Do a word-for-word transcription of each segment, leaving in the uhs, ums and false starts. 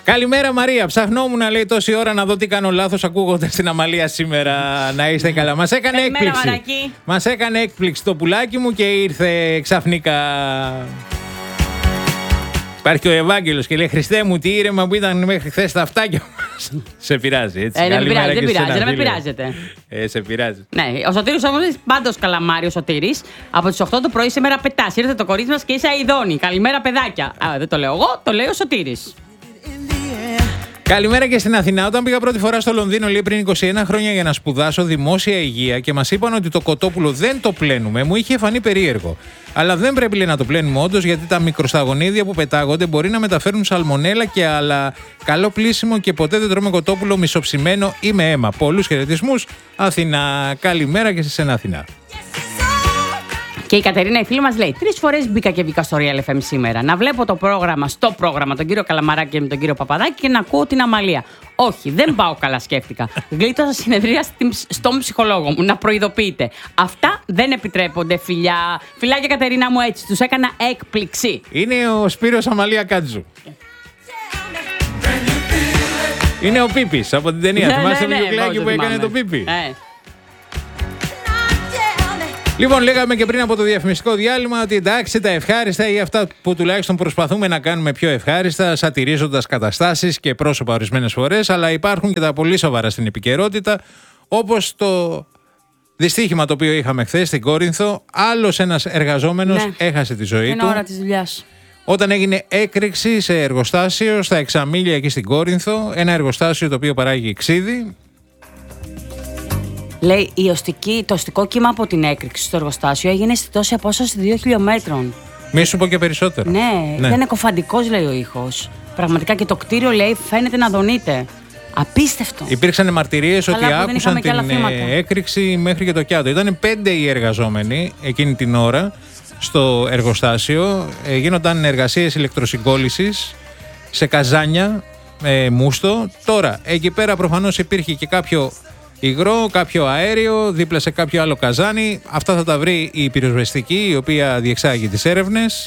Καλημέρα Μαρία, ψαχνόμουν να λέει τόση ώρα να δω τι κάνω λάθος ακούγοντας στην Αμαλία σήμερα. Να είστε καλά. Μας έκανε Καλημέρα, έκπληξη. Μαράκι. Μας έκανε έκπληξη το πουλάκι μου και ήρθε ξαφνικά. Υπάρχει και ο Ευάγγελος και λέει: Χριστέ μου, τι ήρεμα που ήταν μέχρι χθες τα αυτάκια μας. Σε πειράζει, έτσι. Ε, δεν με πειράζει, δεν πειράζει, δεν με φίλε. πειράζετε. Ε, σε πειράζει. Ναι, ο Σωτήρης όμως είναι πάντως καλαμάρι, ο Σωτήρης. Από τις οκτώ το πρωί σήμερα πετάς. Ήρθε το κορίτσι μας και είσαι αηδόνη. Καλημέρα, παιδάκια. Α, δεν το λέω εγώ, το λέει ο Σωτήρης. Καλημέρα και στην Αθηνά. Όταν πήγα πρώτη φορά στο Λονδίνο, λέει πριν είκοσι ένα χρόνια για να σπουδάσω δημόσια υγεία και μας είπαν ότι το κοτόπουλο δεν το πλένουμε, μου είχε φανεί περίεργο. Αλλά δεν πρέπει λέει, να το πλένουμε όντως, γιατί τα μικροσταγονίδια που πετάγονται μπορεί να μεταφέρουν σαλμονέλα και άλλα. Καλό πλήσιμο και ποτέ δεν τρώμε κοτόπουλο μισοψημένο ή με αίμα. Πολλούς χαιρετισμούς, Αθηνά. Καλημέρα και σε σένα, Αθηνά. Και η Κατερίνα, η φίλη μας, λέει: Τρεις φορές μπήκα και μπήκα στο Real εφ εμ σήμερα. Να βλέπω το πρόγραμμα, στο πρόγραμμα, τον κύριο Καλαμαράκη και τον κύριο Παπαδάκη και να ακούω την Αμαλία. Όχι, δεν πάω καλά, σκέφτηκα. Γλίτωσα συνεδρία στον ψυχολόγο μου. Να προειδοποιείτε. Αυτά δεν επιτρέπονται, φιλιά. Φιλάκια, Κατερίνα μου, έτσι. Τους έκανα έκπληξη. Είναι ο Σπύρος Αμαλία Κάτζου. Είναι ο Πίπης από την ταινία. Ναι, Θυμάστε ναι, το ναι, βιβλιάκι πώς που έκανε θυμάμαι. το Πίπη. Ε. Λοιπόν, λέγαμε και πριν από το διαφημιστικό διάλειμμα ότι εντάξει, τα ευχάριστα ή αυτά που τουλάχιστον προσπαθούμε να κάνουμε πιο ευχάριστα, σατυρίζοντας καταστάσεις και πρόσωπα ορισμένες φορές, αλλά υπάρχουν και τα πολύ σοβαρά στην επικαιρότητα, όπως το δυστύχημα το οποίο είχαμε χθες στην Κόρινθο. Άλλος ένας εργαζόμενος Ναι. έχασε τη ζωή Είναι του ώρα της δουλειάς. όταν έγινε έκρηξη σε εργοστάσιο στα Εξαμήλια εκεί στην Κόρινθο, ένα εργοστάσιο το οποίο παράγει ξύδι. Λέει, η οστική, το οστικό κύμα από την έκρηξη στο εργοστάσιο έγινε στη τόση απόσταση δύο χιλιόμετρων. Μη σου πω και περισσότερο. Ναι, Ναι. ήταν κοφαντικός, λέει ο ήχος. Πραγματικά και το κτίριο, λέει, φαίνεται να δονείται. Απίστευτο. Υπήρξαν μαρτυρίες Καλά ότι που δεν άκουσαν είχαμε και άλλα την θύματα. ε, έκρηξη μέχρι και το Κιάτο. Ήταν πέντε οι εργαζόμενοι εκείνη την ώρα στο εργοστάσιο. Ε, γίνονταν εργασίες ηλεκτροσυγκόλλησης σε καζάνια, ε, μούστο. Τώρα, εκεί πέρα προφανώς υπήρχε και κάποιο υγρό, κάποιο αέριο, δίπλα σε κάποιο άλλο καζάνι. Αυτά θα τα βρει η πυροσβεστική, η οποία διεξάγει τις έρευνες.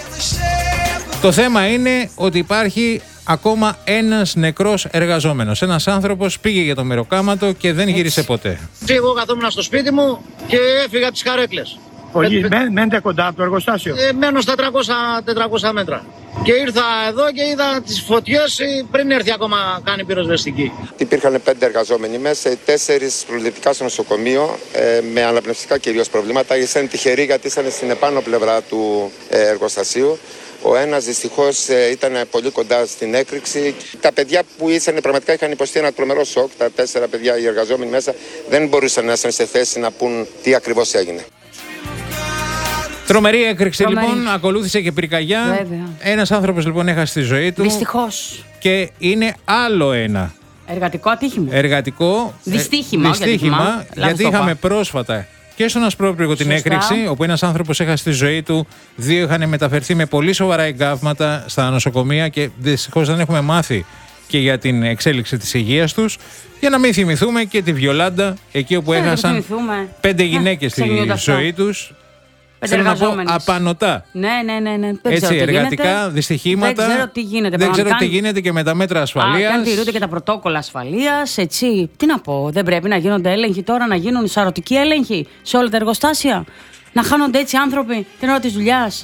Το θέμα είναι ότι υπάρχει ακόμα ένας νεκρός εργαζόμενος. Ένας άνθρωπος πήγε για το μεροκάματο και δεν γύρισε ποτέ. Εγώ καθόμουν στο σπίτι μου και έφυγα από τις καρέκλες. Όχι, Ε, μέ- μένετε κοντά από το εργοστάσιο. ε, μένω στα τριακόσια τετρακόσια μέτρα. Και ήρθα εδώ και είδα τις φωτιές ε, πριν έρθει ακόμα καν η πυροσβεστική. Υπήρχαν πέντε εργαζόμενοι μέσα, τέσσερις προληπτικά στο νοσοκομείο ε, με αναπνευστικά κυρίως προβλήματα. Ήσαν τυχεροί γιατί ήσαν στην επάνω πλευρά του ε, εργοστασίου. Ο ένας δυστυχώς ε, ήταν πολύ κοντά στην έκρηξη. Τα παιδιά που ήσαν πραγματικά είχαν υποστεί ένα τρομερό σοκ. Τα τέσσερα παιδιά, οι εργαζόμενοι μέσα, δεν μπορούσαν να είναι σε θέση να πούν τι ακριβώς έγινε. Τρομερή έκρηξη Τρομερή. λοιπόν, ακολούθησε και πυρκαγιά. Βέβαια. Ένας άνθρωπος λοιπόν έχασε τη ζωή του. Δυστυχώς. Και είναι άλλο ένα Εργατικό ατύχημα. εργατικό ε, Δυστύχημα, όχι δυστύχημα, ατύχημα. Λάθος γιατί το είχαμε είπα. πρόσφατα και στον Ασπρόπυργο την Σωστά. έκρηξη, όπου ένας άνθρωπος έχασε τη ζωή του, δύο είχαν μεταφερθεί με πολύ σοβαρά εγκάβματα στα νοσοκομεία και δυστυχώς δεν έχουμε μάθει και για την εξέλιξη της υγείας τους. Για να μην θυμηθούμε και τη Βιολάντα, εκεί όπου Δεν έχασαν θυμηθούμε. πέντε Α, γυναίκες στη ξεχνιούνται αυτά. ζωή τους. Πέντε Θέλω να πω εργαζόμενες. απανωτά. Ναι, ναι, ναι, ναι. Δεν Έτσι, ξέρω τι εργατικά γίνεται. δυστυχήματα. Δεν ξέρω τι γίνεται. Δεν ξέρω πραγματικά. τι γίνεται και με τα μέτρα Α, ασφαλείας. και αν τηρούνται και τα πρωτόκολλα ασφαλείας, έτσι. Τι να πω, δεν πρέπει να γίνονται έλεγχοι τώρα, να γίνουν σαρωτικοί έλεγχοι σε όλα τα εργοστάσια. Να χάνονται έτσι άνθρωποι την ώρα της δουλειάς.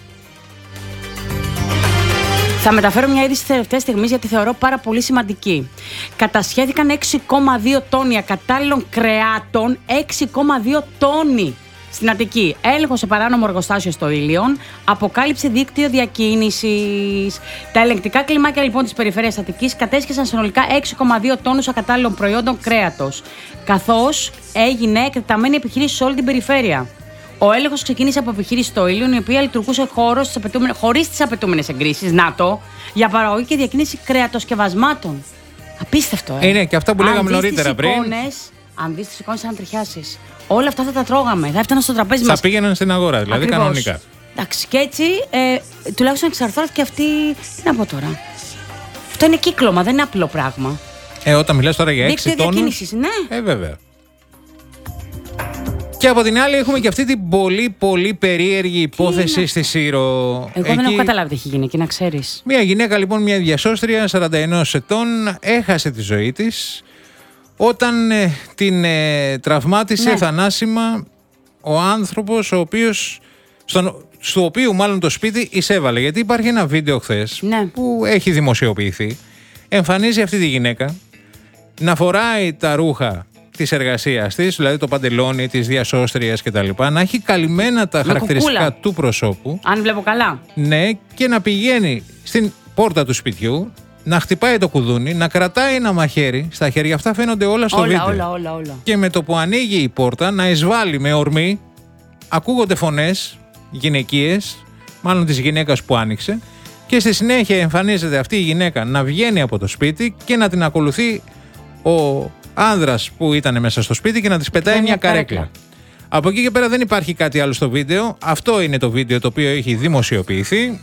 Θα μεταφέρω μια είδηση τη τελευταία στιγμή γιατί θεωρώ πάρα πολύ σημαντική. Κατασχέθηκαν έξι κόμμα δύο τόνοι ακατάλληλων κρεάτων, έξι κόμμα δύο τόνοι στην Αττική. Έλεγχο σε παράνομο εργοστάσιο στο Ήλιον, αποκάλυψε δίκτυο διακίνησης. Τα ελεγκτικά κλιμάκια λοιπόν της περιφέρειας Αττικής κατέσχεσαν συνολικά έξι κόμμα δύο τόνους ακατάλληλων προϊόντων κρέατος, καθώς έγινε εκτεταμένη επιχείρηση σε όλη την περιφέρεια. Ο έλεγχος ξεκίνησε από επιχείρηση στο Ήλιον, η οποία λειτουργούσε χωρίς τις απαιτούμενες εγκρίσεις, ΝΑΤΟ, για παραγωγή και διακίνηση κρεατοσκευασμάτων. Απίστευτο, ε. Είναι και αυτά που Αν λέγαμε δεις νωρίτερα τις πριν. Εικόνες, αν δεις τις εικόνες, αν τριχιάσεις. Όλα αυτά θα τα τρώγαμε, θα έφταναν στο τραπέζι Θα μας. πήγαιναν στην αγορά, δηλαδή Ακριβώς. κανονικά. Εντάξει, και έτσι ε, τουλάχιστον εξαρθρώθηκε αυτή. Τι να πω τώρα. Αυτό είναι κύκλωμα, δεν είναι απλό πράγμα. Ε, όταν μιλάς τώρα για έξι Δίκτυο τόνους. διακίνησης, ναι. Ε, βέβαια. Και από την άλλη έχουμε και αυτή την πολύ πολύ περίεργη υπόθεση είναι? στη Σύρο. Εγώ Εκεί... δεν έχω καταλάβει τι έχει γίνει εκεί, να ξέρεις. Μια γυναίκα λοιπόν, μια διασώστρια σαράντα ενός ετών, έχασε τη ζωή της όταν ε, την ε, τραυμάτισε ναι. θανάσιμα ο άνθρωπος ο οποίος, στον, στο οποίο μάλλον το σπίτι εισέβαλε. Γιατί υπάρχει ένα βίντεο χθες ναι. που έχει δημοσιοποιηθεί. Εμφανίζει αυτή τη γυναίκα να φοράει τα ρούχα της εργασίας της, δηλαδή το παντελόνι της διασώστριας κτλ. Να έχει καλυμμένα τα με χαρακτηριστικά κουκούλα. του προσώπου. Αν βλέπω καλά. Ναι, και να πηγαίνει στην πόρτα του σπιτιού, να χτυπάει το κουδούνι, να κρατάει ένα μαχαίρι στα χέρια. Αυτά φαίνονται όλα στο όλα, βίντεο. Όλα, όλα, όλα. Και με το που ανοίγει η πόρτα, να εισβάλλει με ορμή. Ακούγονται φωνές γυναικείες, μάλλον της γυναίκας που άνοιξε. Και στη συνέχεια εμφανίζεται αυτή η γυναίκα να βγαίνει από το σπίτι και να την ακολουθεί ο άνδρας που ήταν μέσα στο σπίτι και να της πετάει μια καρέκλα. καρέκλα. Από εκεί και πέρα δεν υπάρχει κάτι άλλο στο βίντεο. Αυτό είναι το βίντεο το οποίο έχει δημοσιοποιηθεί.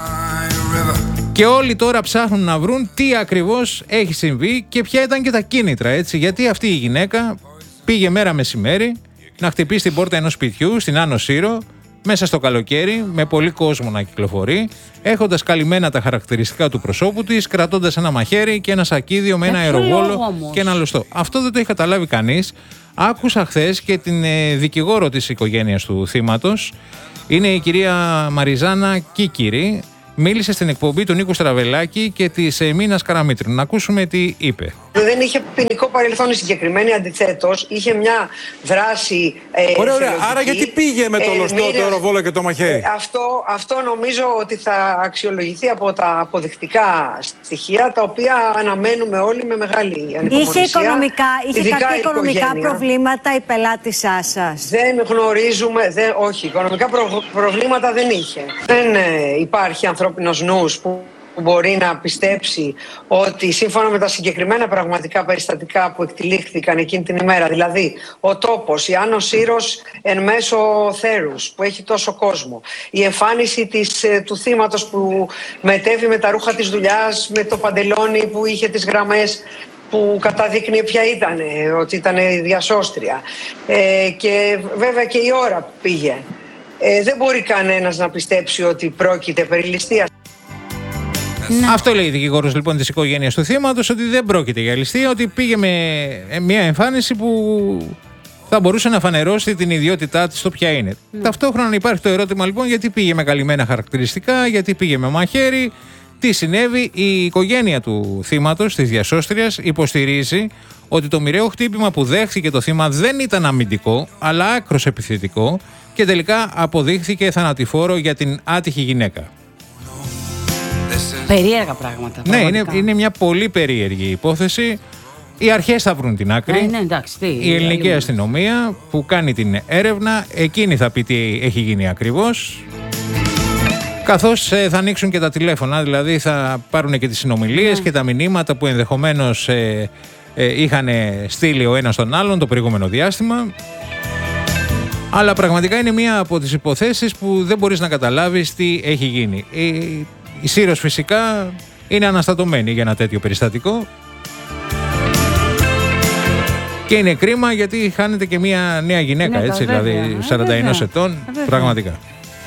Και όλοι τώρα ψάχνουν να βρουν τι ακριβώς έχει συμβεί και ποια ήταν και τα κίνητρα, έτσι. Γιατί αυτή η γυναίκα πήγε μέρα μεσημέρι να χτυπήσει την πόρτα ενός σπιτιού στην Άνω Σύρο, μέσα στο καλοκαίρι, με πολύ κόσμο να κυκλοφορεί, έχοντας καλυμμένα τα χαρακτηριστικά του προσώπου της, κρατώντας ένα μαχαίρι και ένα σακίδιο με ένα αεροβόλο και ένα λωστό. Αυτό δεν το έχει καταλάβει κανείς. Άκουσα χθες και την ε, δικηγόρο της οικογένειας του θύματος. Είναι η κυρία Μαριζάνα Κίκυρη. Μίλησε στην εκπομπή του Νίκου Στραβελάκη και της ε, Μίνας Καραμήτρου. Να ακούσουμε τι είπε. Δεν είχε ποινικό παρελθόν η συγκεκριμένη, αντιθέτως είχε μια δράση. Ε, ωραία, ωραία. Άρα γιατί πήγε με το ε, λωστό, μοίρας, το αεροβόλο και το μαχαίρι. Ε, αυτό, αυτό νομίζω ότι θα αξιολογηθεί από τα αποδεικτικά στοιχεία, τα οποία αναμένουμε όλοι με μεγάλη ανυπομονησία. Είχε οικονομικά, είχε κάποια οικονομικά προβλήματα η πελάτησά σας? Δεν γνωρίζουμε, δεν, όχι, οικονομικά προ, προβλήματα δεν είχε. Δεν ε, υπάρχει ανθρώπινος νους που που μπορεί να πιστέψει ότι σύμφωνα με τα συγκεκριμένα πραγματικά περιστατικά που εκτυλίχθηκαν εκείνη την ημέρα, δηλαδή ο τόπος, η Άνω Σύρος εν μέσω θέρους που έχει τόσο κόσμο, η εμφάνιση της, του θύματος που μετέβη με τα ρούχα της δουλειάς, με το παντελόνι που είχε τις γραμμές που καταδείκνει ποια ήταν, ότι ήταν διασώστρια, ε, και βέβαια και η ώρα που πήγε. Ε, δεν μπορεί κανένας να πιστέψει ότι πρόκειται περί ληστείας. Ναι. Αυτό λέει η δικηγόρος λοιπόν της οικογένειας του θύματος, ότι δεν πρόκειται για ληστεία, ότι πήγε με μια εμφάνιση που θα μπορούσε να φανερώσει την ιδιότητά της το ποια είναι. Mm. Ταυτόχρονα υπάρχει το ερώτημα λοιπόν, γιατί πήγε με καλυμμένα χαρακτηριστικά, γιατί πήγε με μαχαίρι, τι συνέβη. Η οικογένεια του θύματος, της διασώστριας, υποστηρίζει ότι το μοιραίο χτύπημα που δέχθηκε το θύμα δεν ήταν αμυντικό, αλλά άκρος επιθετικό και τελικά αποδείχθηκε θανατηφόρο για την άτυχη γυναίκα. Περίεργα πράγματα. Ναι, είναι, είναι μια πολύ περίεργη υπόθεση. Οι αρχές θα βρουν την άκρη. Ε, ναι, εντάξει, τι, η ελληνική άλλη αστυνομία που κάνει την έρευνα, εκείνη θα πει τι έχει γίνει ακριβώς. Καθώς ε, θα ανοίξουν και τα τηλέφωνα, δηλαδή θα πάρουν και τις συνομιλίες ναι. και τα μηνύματα που ενδεχομένως ε, ε, είχαν στείλει ο ένας τον άλλον το προηγούμενο διάστημα. Αλλά πραγματικά είναι μία από τις υποθέσεις που δεν μπορείς να καταλάβεις τι έχει γίνει. Η, η Σύρος φυσικά είναι αναστατωμένη για ένα τέτοιο περιστατικό. Και είναι κρίμα γιατί χάνεται και μία νέα γυναίκα, ναι, έτσι, βέβαια, δηλαδή σαράντα ένα ετών, βέβαια. Πραγματικά.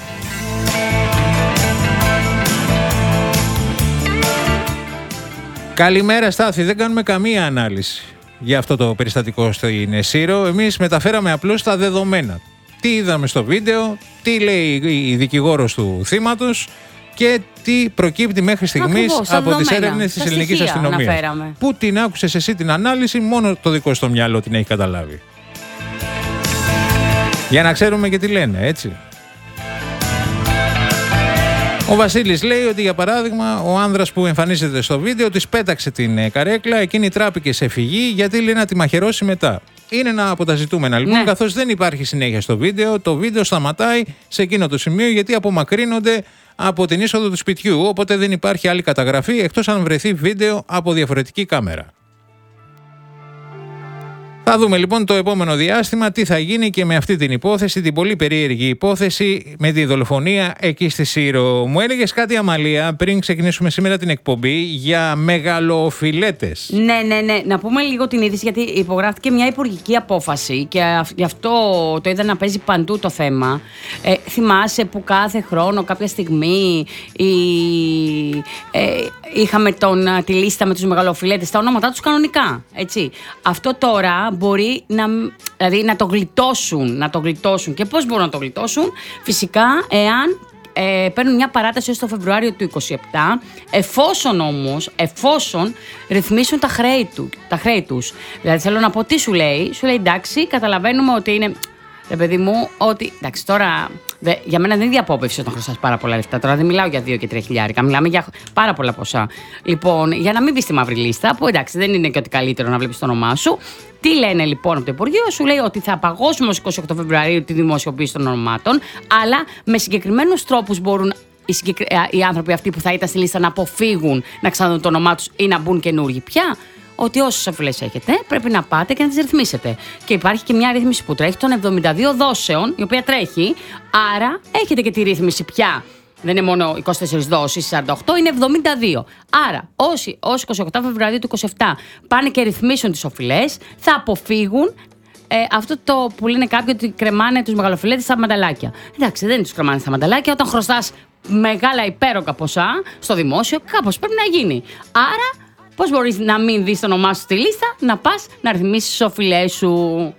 Καλημέρα Στάθη, δεν κάνουμε καμία ανάλυση για αυτό το περιστατικό στην Σύρο. Εμείς μεταφέραμε απλώς τα δεδομένα. Τι είδαμε στο βίντεο, τι λέει η δικηγόρος του θύματος και τι προκύπτει μέχρι στιγμής από τις έρευνες της ελληνικής αστυνομίας. Πού την άκουσες εσύ την ανάλυση, μόνο το δικό στο μυαλό την έχει καταλάβει. Για να ξέρουμε και τι λένε, έτσι. Ο Βασίλης λέει ότι για παράδειγμα ο άνδρας που εμφανίζεται στο βίντεο της πέταξε την καρέκλα, εκείνη τράπηκε σε φυγή γιατί λέει να τη μαχαιρώσει μετά. Είναι ένα από τα ζητούμενα λοιπόν, ναι. καθώς δεν υπάρχει συνέχεια στο βίντεο, το βίντεο σταματάει σε εκείνο το σημείο γιατί απομακρύνονται από την είσοδο του σπιτιού, οπότε δεν υπάρχει άλλη καταγραφή εκτός αν βρεθεί βίντεο από διαφορετική κάμερα. Θα δούμε λοιπόν το επόμενο διάστημα τι θα γίνει και με αυτή την υπόθεση, την πολύ περίεργη υπόθεση με τη δολοφονία εκεί στη Σύρο. Μου έλεγες κάτι, Αμαλία, πριν ξεκινήσουμε σήμερα την εκπομπή για μεγαλοφιλέτες. Ναι, ναι, ναι. Να πούμε λίγο την είδηση, γιατί υπογράφηκε μια υπουργική απόφαση και γι' αυτό το είδα να παίζει παντού το θέμα. Ε, θυμάσαι που κάθε χρόνο, κάποια στιγμή, η, ε, είχαμε τον, τη λίστα με τους μεγαλοφιλέτες, τα ονόματά τους κανονικά. Έτσι. Αυτό τώρα μπορεί να, δηλαδή, να το γλιτώσουν, να το γλιτώσουν. Και πώς μπορούν να το γλιτώσουν? Φυσικά, εάν ε, παίρνουν μια παράταση έως το Φεβρουάριο του είκοσι επτά, εφόσον όμως, εφόσον ρυθμίσουν τα χρέη, του, τα χρέη τους. Δηλαδή, θέλω να πω τι σου λέει. Σου λέει, εντάξει, καταλαβαίνουμε ότι είναι... Ρε παιδί μου, ότι εντάξει, τώρα δε, για μένα δεν είναι διαπόπευση όταν χρωστάς πάρα πολλά λεφτά. Τώρα δεν μιλάω για δύο και τρία χιλιάρικα, μιλάμε για πάρα πολλά ποσά. Λοιπόν, για να μην μπει στη μαύρη λίστα, που εντάξει, δεν είναι και ότι καλύτερο να βλέπεις το όνομά σου. Τι λένε λοιπόν από το Υπουργείο? Σου λέει ότι θα απαγώσουμε ως είκοσι οκτώ Φεβρουαρίου τη δημοσιοποίηση των ονομάτων, αλλά με συγκεκριμένους τρόπους μπορούν οι, συγκεκρι... οι άνθρωποι αυτοί που θα ήταν στη λίστα να αποφύγουν να ξαναδούν το όνομά τους ή να μπουν καινούργοι πια. Ότι όσες αφιλές έχετε πρέπει να πάτε και να τις ρυθμίσετε. Και υπάρχει και μια ρύθμιση που τρέχει των εβδομήντα δύο δόσεων, η οποία τρέχει, άρα έχετε και τη ρύθμιση πια. Δεν είναι μόνο είκοσι τέσσερις δόσεις, σαράντα οκτώ, είναι εβδομήντα δύο. Άρα, όσοι ως είκοσι οκτώ Φεβρουαρίου του είκοσι επτά πάνε και ρυθμίσουν τις οφειλές, θα αποφύγουν ε, αυτό το που λένε κάποιοι ότι κρεμάνε τους μεγαλοφιλέτες στα μανταλάκια. Εντάξει, δεν τους κρεμάνε στα μανταλάκια. Όταν χρωστάς μεγάλα υπέρογκα ποσά στο δημόσιο, κάπως πρέπει να γίνει. Άρα, πώς μπορείς να μην δεις το όνομά σου στη λίστα, να πας να ρυθμίσεις τις οφειλές σου.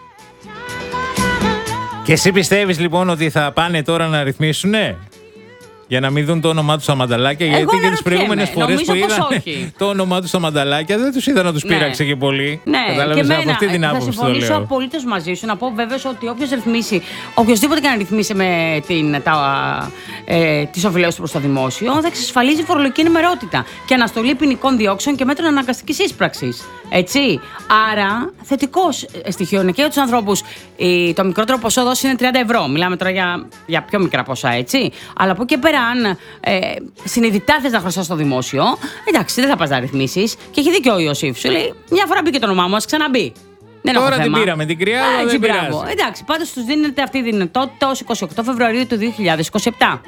Και εσύ πιστεύεις λοιπόν ότι θα πάνε τώρα να ρυθμίσουνε? Για να μην δουν το όνομά του στα μανταλάκια? Εγώ γιατί και τις προηγούμενες φορές που είδαν το όνομά του στα μανταλάκια δεν τους είδα να τους ναι. πείραξε και πολύ. Ναι, κατάλαβες, και από αυτή την άποψη. Θα συμφωνήσω απολύτως μαζί σου. Να πω βέβαιος ότι όποιος ρυθμίσει, οποιοδήποτε και να ρυθμίσει με την, τα, ε, τις οφειλές του προς το δημόσιο, θα εξασφαλίζει φορολογική ενημερότητα και αναστολή ποινικών διώξεων και μέτρων αναγκαστικής ίσπραξης. Έτσι. Άρα, θετικό στοιχείο είναι και για τους ανθρώπους. Το μικρότερο ποσό δόση είναι τριάντα ευρώ. Μιλάμε τώρα για, για πιο μικρά ποσά, έτσι. Αλλά από εκεί πέρα, αν ε, συνειδητά θες να χρωστάς στο δημόσιο, εντάξει, δεν θα πας να ρυθμίσεις. Και έχει δίκιο ο Ιωσήφ. Σου λέει, μια φορά μπήκε το όνομά μου, ας ξαναμπεί. Δεν τώρα την πήραμε την κρυάδα, δεν έτσι, πειράζει. μπράβο. Εντάξει, πάντως τους δίνεται αυτή η δυνατότητα ως είκοσι οκτώ Φεβρουαρίου του δύο χιλιάδες είκοσι επτά.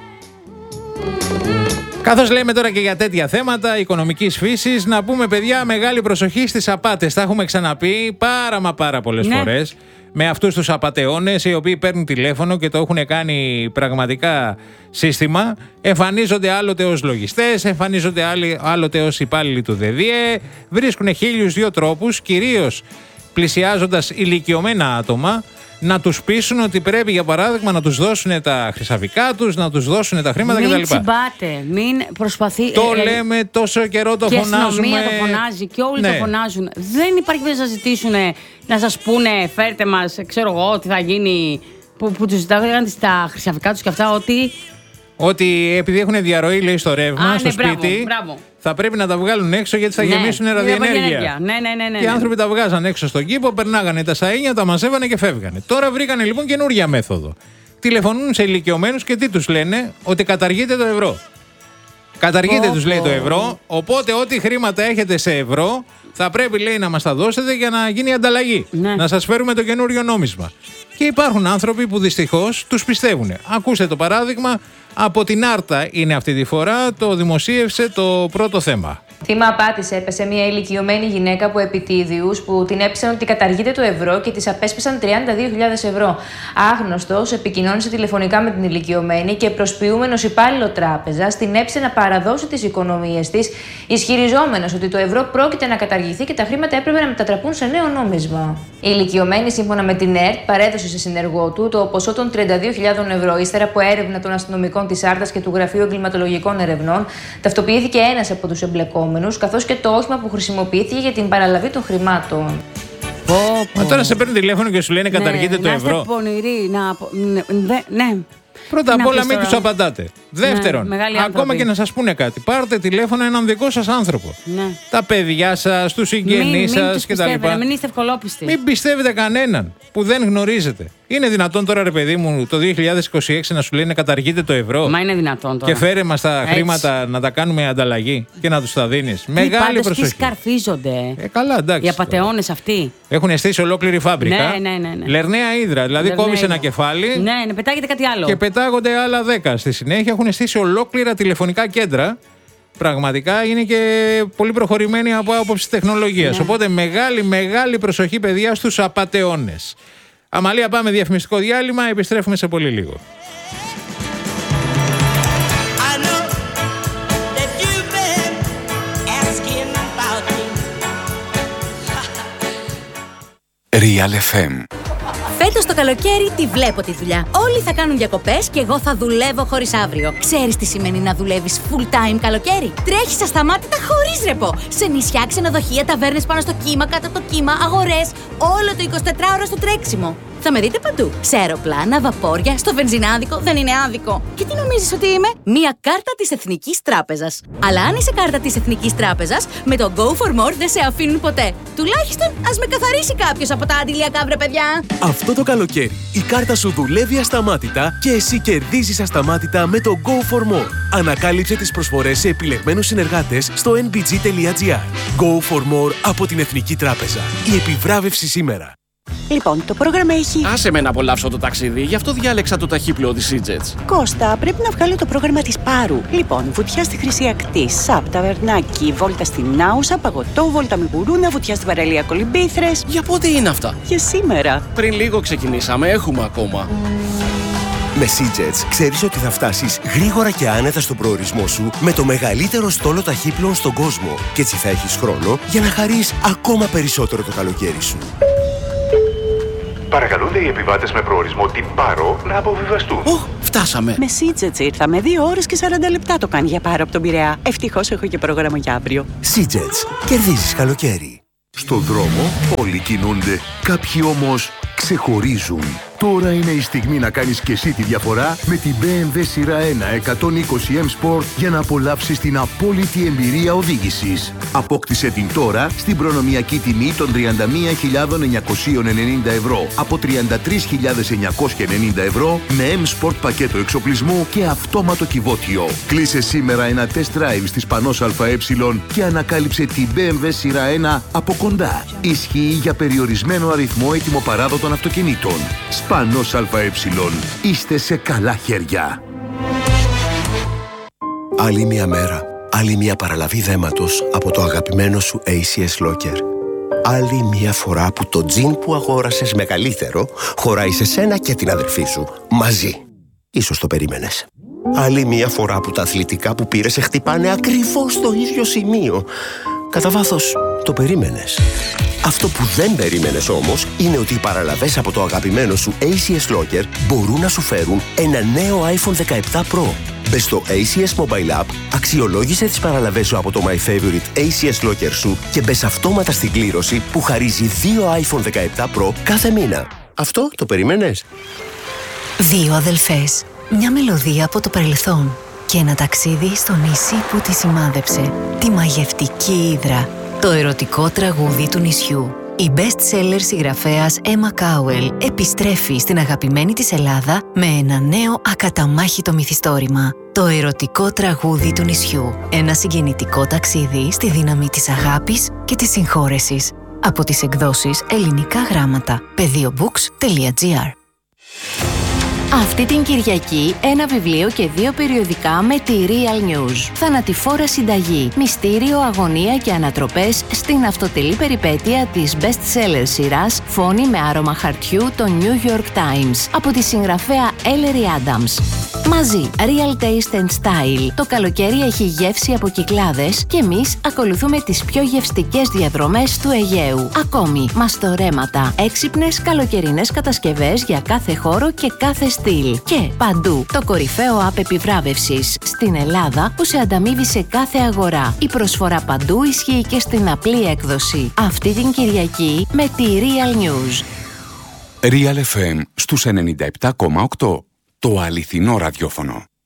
Καθώς λέμε τώρα και για τέτοια θέματα οικονομικής φύσης, να πούμε, παιδιά, μεγάλη προσοχή στις απάτες. Τα έχουμε ξαναπεί πάρα μα πάρα πολλές ναι. φορές. Με αυτούς τους απατεώνες οι οποίοι παίρνουν τηλέφωνο και το έχουν κάνει πραγματικά σύστημα. Εμφανίζονται άλλοτε ως λογιστές, εμφανίζονται άλλοτε ως υπάλληλοι του ΔΕΔΙΕ. Βρίσκουν χίλιους δύο τρόπους, κυρίως πλησιάζοντας ηλικιωμένα άτομα, να τους πείσουν ότι πρέπει, για παράδειγμα, να τους δώσουν τα χρυσαβικά τους, να τους δώσουν τα χρήματα κτλ. Μην τσιμπάτε, μην προσπαθεί. Το ε, λέμε τόσο καιρό, το και φωνάζουμε. Και η αστυνομία το φωνάζει και όλοι ναι. το φωνάζουν. Δεν υπάρχει περίπτωση να ζητήσουν, να σας πούνε, φέρτε μας, ξέρω εγώ, τι θα γίνει, που, που τους ζητάγανε τα χρυσαβικά τους και αυτά, ότι... Ότι επειδή έχουν διαρροή, λέει, στο ρεύμα, Α, στο ναι, σπίτι, μπράβο, μπράβο. θα πρέπει να τα βγάλουν έξω γιατί θα ναι, γεμίσουν ραδιενέργεια. Ναι, ναι, ναι, ναι, και οι άνθρωποι τα βγάζαν έξω στον κήπο, περνάγανε τα σαΐνια, τα μαζεύανε και φεύγανε. Τώρα βρήκανε λοιπόν καινούργια μέθοδο. Τηλεφωνούν σε ηλικιωμένους και τι τους λένε? Ότι καταργείται το ευρώ. Καταργείται, oh, τους λέει, oh. το ευρώ. Οπότε ό,τι χρήματα έχετε σε ευρώ θα πρέπει, λέει, να μας τα δώσετε για να γίνει ανταλλαγή. Ναι. Να σας φέρουμε το καινούριο νόμισμα. Και υπάρχουν άνθρωποι που δυστυχώς τους πιστεύουν. Ακούστε το παράδειγμα. Από την Άρτα είναι αυτή τη φορά, το δημοσίευσε το πρώτο θέμα. Θύμα απάτης έπεσε μια ηλικιωμένη γυναίκα από επιτίδιους που την έπεισαν ότι καταργείται το ευρώ και της απέσπισαν τριάντα δύο χιλιάδες ευρώ. Άγνωστος επικοινώνησε τηλεφωνικά με την ηλικιωμένη και προσποιούμενος υπάλληλο τράπεζας την έπεισε να παραδώσει τις οικονομίες της, ισχυριζόμενος ότι το ευρώ πρόκειται να καταργηθεί και τα χρήματα έπρεπε να μετατραπούν σε νέο νόμισμα. Η ηλικιωμένη, σύμφωνα με την ΕΡΤ, παρέδωσε σε συνεργό του το ποσό των τριάντα δύο χιλιάδες ευρώ. Ύστερα από έρευνα των αστυνομικών της Άρτας και του Γραφείου Εγκληματολογικών Ερευνών, ταυτοποιήθηκε ένας από τους εμπλεκόμενους, καθώς και το όχημα που χρησιμοποιήθηκε για την παραλαβή των χρημάτων. Μα τώρα σε παίρνουν τηλέφωνο και σου λένε καταργείται ναι, το να ευρώ. Είστε πονηροί, να... ναι, ναι. Πρώτα απ' όλα μην τους απαντάτε. Δεύτερον, ναι, ακόμα άνθρωποι. και να σας πούνε κάτι, πάρτε τηλέφωνο έναν δικό σας άνθρωπο. Ναι. Τα παιδιά σας, τους συγγενείς σας κτλ. Μην είστε ευκολόπιστοι. Μην πιστεύετε κανέναν που δεν γνωρίζετε. Είναι δυνατόν τώρα, ρε παιδί μου, το δύο χιλιάδες είκοσι έξι να σου λένε καταργείται το ευρώ? Μα είναι δυνατόν τώρα. Και φέρε μας τα Έτσι. χρήματα να τα κάνουμε ανταλλαγή και να τους τα δίνεις. Μεγάλη προσοχή. Τι σκαρφίζονται. Ε, καλά, εντάξει. Οι απατεώνες αυτοί. Έχουν στήσει ολόκληρη φάμπρικα. Ναι, ναι, ναι, ναι. Λερναία Ύδρα. Δηλαδή Λερναία κόβεις ένα Ύδρα. κεφάλι. Ναι, ναι, πετάγεται κάτι άλλο. Και πετάγονται άλλα δέκα. Στη συνέχεια έχουν στήσει ολόκληρα τηλεφωνικά κέντρα. Πραγματικά είναι και πολύ προχωρημένοι από άποψη τεχνολογίας. Ναι. Οπότε μεγάλη, μεγάλη προσοχή, παιδιά, στους απατεώνες. Αμαλία, πάμε διαφημιστικό διάλειμμα. Επιστρέφουμε σε πολύ λίγο. Real εφ εμ. Φέτος το καλοκαίρι τη βλέπω τη δουλειά. Όλοι θα κάνουν διακοπές και εγώ θα δουλεύω χωρίς αύριο. Ξέρεις τι σημαίνει να δουλεύεις full time καλοκαίρι? Τρέχεις ασταμάτητα χωρίς ρεπό. Σε νησιά, ξενοδοχεία, ταβέρνες πάνω στο κύμα, κάτω από το κύμα, αγορές. Όλο το εικοσιτετράωρο στο τρέξιμο. Θα με δείτε παντού. Σε αεροπλάνα, βαπόρια, στο βενζινάδικο, δεν είναι άδικο. Και τι νομίζεις ότι είμαι? Μία κάρτα της Εθνικής Τράπεζας. Αλλά αν είσαι κάρτα της Εθνικής Τράπεζας, με το Go for More δεν σε αφήνουν ποτέ. Τουλάχιστον ας με καθαρίσει κάποιος από τα αντιλιακά, βρε παιδιά. Αυτό το καλοκαίρι η κάρτα σου δουλεύει ασταμάτητα και εσύ κερδίζεις ασταμάτητα με το Go for More. Ανακάλυψε τις προσφορές σε επιλεγμένους συνεργάτες στο εν μπι τζι τελεία τζι άρ. Go for More από την Εθνική Τράπεζα. Η επιβράβευση σήμερα. Λοιπόν, το πρόγραμμα έχει... Άσε με να απολαύσω το ταξίδι, γι' αυτό διάλεξα το ταχύπλοο της Seajets. Κώστα, πρέπει να βγάλω το πρόγραμμα της Πάρου. Λοιπόν, βουτιά στη Χρυσή Ακτή, σαπ, ταβερνάκι, βόλτα στην Άουσα, παγωτό, βόλτα με γουρούνα, βουτιά στην παραλία Κολυμπήθρες. Για πότε είναι αυτά? Για σήμερα. Πριν λίγο ξεκινήσαμε, έχουμε ακόμα. Με Seajets ξέρεις ότι θα φτάσεις γρήγορα και άνετα στον προορισμό σου με το μεγαλύτερο στόλο ταχύπλοων στον κόσμο. Και έτσι θα έχεις χρόνο για να χαρείς ακόμα περισσότερο το καλοκαίρι σου. Παρακαλούνται οι επιβάτες με προορισμό την Πάρο να αποβιβαστούν. Οχ, φτάσαμε. Με Seajets ήρθαμε. Δύο ώρες και σαράντα λεπτά το κάνει για Πάρο από τον Πειραιά. Ευτυχώς έχω και πρόγραμμα για αύριο. Seajets. Κερδίζεις καλοκαίρι. Στον δρόμο όλοι κινούνται, κάποιοι όμως ξεχωρίζουν. Τώρα είναι η στιγμή να κάνεις και εσύ τη διαφορά με την μπι εμ ντάμπλιου σειρά ένα εκατόν είκοσι εμ Sport για να απολαύσεις την απόλυτη εμπειρία οδήγησης. Απόκτησε την τώρα στην προνομιακή τιμή των τριάντα μία χιλιάδες εννιακόσια ενενήντα ευρώ από τριάντα τρεις χιλιάδες εννιακόσια ενενήντα ευρώ με M Sport πακέτο εξοπλισμού και αυτόματο κυβότιο. Κλείσε σήμερα ένα test drive στη Σπανός ΑΕ και ανακάλυψε την μπι εμ ντάμπλιου σειρά ένα από κοντά. Ισχύει για περιορισμένο αριθμό έτοιμοπαράδοτων αυτοκινήτων. Σπανός ΑΕ. Είστε σε καλά χέρια. Άλλη μια μέρα, άλλη μια παραλαβή δέματος από το αγαπημένο σου έι σι ες Locker. Άλλη μια φορά που το τζιν που αγόρασες μεγαλύτερο χωράει σε σένα και την αδερφή σου, μαζί. Ίσως το περίμενες. Άλλη μια φορά που τα αθλητικά που πήρες σε χτυπάνε ακριβώς στο ίδιο σημείο. Κατά βάθος, το περίμενες. Αυτό που δεν περίμενες όμως είναι ότι οι παραλαβές από το αγαπημένο σου έι σι ες Locker μπορούν να σου φέρουν ένα νέο άιφον δεκαεπτά Pro. Μπες στο έι σι ες Mobile App, αξιολόγησε τις παραλαβές σου από το My Favorite έι σι ες Locker σου και μπες αυτόματα στην κλήρωση που χαρίζει δύο άιφον δεκαεπτά Pro κάθε μήνα. Αυτό το περίμενες? Δύο αδελφές, μια μελωδία από το παρελθόν και ένα ταξίδι στο νησί που τη σημάδεψε, τη μαγευτική Ύδρα, το ερωτικό τραγούδι του νησιού. Η best-seller συγγραφέας Emma Cowell επιστρέφει στην αγαπημένη της Ελλάδα με ένα νέο ακαταμάχητο μυθιστόρημα. Το ερωτικό τραγούδι του νησιού. Ένα συγκινητικό ταξίδι στη δύναμη της αγάπης και της συγχώρεσης. Από τις εκδόσεις Ελληνικά Γράμματα. πεδίομπooks τελεία τζι άρ. Αυτή την Κυριακή ένα βιβλίο και δύο περιοδικά με τη Real News. Θανατηφόρα συνταγή, μυστήριο, αγωνία και ανατροπές στην αυτοτελή περιπέτεια της best-seller σειράς Φόνη με άρωμα χαρτιού το New York Times από τη συγγραφέα Ellery Adams. Μαζί, Real Taste and Style. Το καλοκαίρι έχει γεύση από Κυκλάδες και εμείς ακολουθούμε τις πιο γευστικές διαδρομές του Αιγαίου. Ακόμη, μαστορέματα, έξυπνες καλοκαιρινές κατασκευές για κάθε χώρο και κάθε στυλ. Και παντού, το κορυφαίο app επιβράβευσης στην Ελλάδα που σε ανταμείβει σε κάθε αγορά. Η προσφορά παντού ισχύει και στην απλή έκδοση. Αυτή την Κυριακή με τη Real News. Real εφ εμ στους ενενήντα επτά κόμμα οκτώ. Το αληθινό ραδιόφωνο.